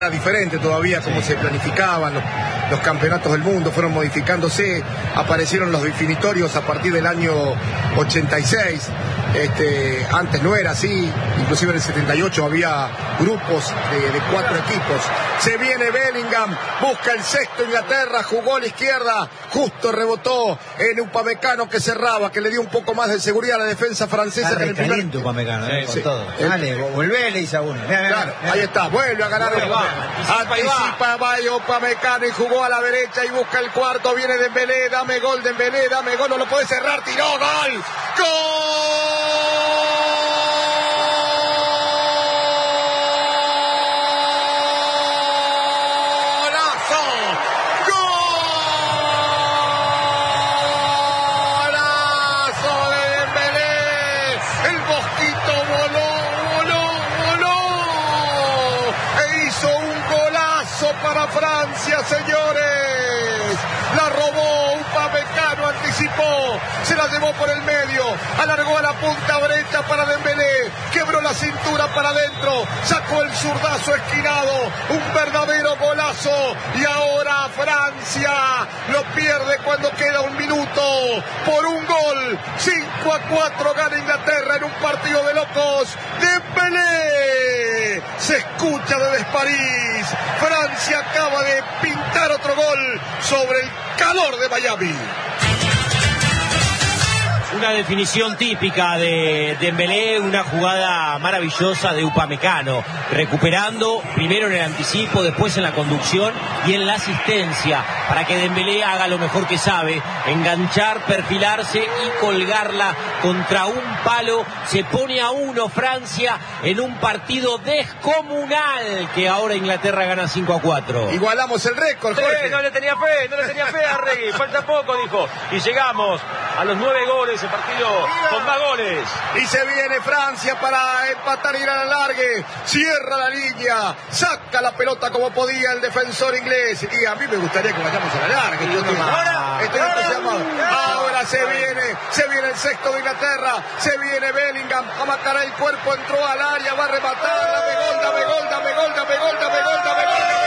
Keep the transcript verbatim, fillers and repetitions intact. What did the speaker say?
Era diferente todavía cómo se planificaban los, los campeonatos del mundo, fueron modificándose, aparecieron los definitorios a partir del año ochenta y seis, este, antes no era así, inclusive en el setenta y ocho había grupos de, de cuatro equipos. Se viene Bellingham, busca el sexto Inglaterra, jugó a la izquierda, justo rebotó en Upamecano que cerraba, que le dio un poco más de seguridad a la defensa francesa. Está que en el primer... caliente Upamecano, eh, sí, con todo. El... Dale, volvé, le dice a uno. Mira, mira, Claro, mira. ahí está, vuelve a ganar el va, anticipa, va Upamecano y jugó a la derecha y busca el cuarto, viene Dembélé, dame gol Dembélé, dame gol, no lo puede cerrar, tiró, gol, gol. Para Francia, señores, la robó Upamecano, anticipó, se la llevó por el medio, alargó a la punta derecha para Dembélé, quebró la cintura para adentro, sacó el zurdazo esquinado, un verdadero golazo, y ahora Francia lo pierde cuando queda un minuto, por un gol, cinco a cuatro gana Inglaterra en un partido de locos. Dembélé se escucha desde París, Francia acaba de pintar otro gol sobre el calor de Miami. Una definición típica de Dembélé, una jugada maravillosa de Upamecano, recuperando primero en el anticipo, después en la conducción y en la asistencia, para que Dembélé haga lo mejor que sabe, enganchar, perfilarse y colgarla contra un palo. Se pone a uno Francia en un partido descomunal, que ahora Inglaterra gana cinco a cuatro. Igualamos el récord, Jorge. Sí, no le tenía fe, no le tenía fe a Regui, falta poco, dijo, y llegamos a los nueve goles, el partido con más goles. Y se viene Francia para empatar y ir a la largue, cierra la línea, saca la pelota como podía el defensor inglés, y a mí me gustaría que vayamos a la larga. Ahora, estoy entusiasmado. Ahora se viene, se viene el sexto de Inglaterra, se viene Bellingham, a matar el cuerpo, entró al área, va a rematar, dame gol, dame gol, dame gol, dame gol, dame gol, dame gol.